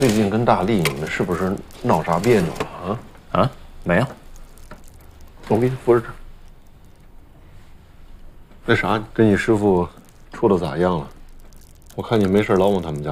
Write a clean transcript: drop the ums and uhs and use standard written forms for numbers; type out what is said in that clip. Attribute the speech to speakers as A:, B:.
A: 最近跟大力你们是不是闹啥别扭了啊？
B: 没有。
A: 我给你扶着这。那啥，跟你师傅处的咋样了？我看你没事老往他们家